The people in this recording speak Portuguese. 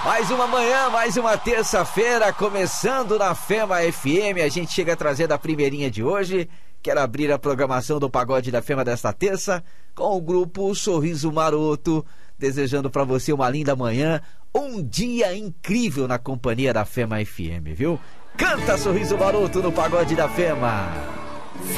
Mais uma manhã, mais uma terça-feira, começando na Fema FM. A gente chega trazendo a primeirinha de hoje. Quero abrir a programação do Pagode da Fema desta terça com o grupo Sorriso Maroto, desejando para você uma linda manhã, um dia incrível na companhia da Fema FM, viu? Canta Sorriso Maroto no Pagode da Fema.